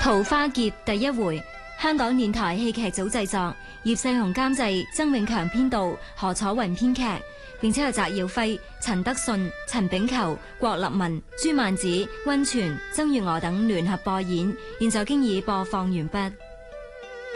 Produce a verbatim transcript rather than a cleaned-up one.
桃花劫第一回，香港電台戲劇組製作，葉世雄監製，曾永強編導，何楚雲編劇，並且有翟耀輝、陳德順、陳炳球、郭立文、朱曼子、溫泉、曾月娥等聯合播演。現在經已播放完畢。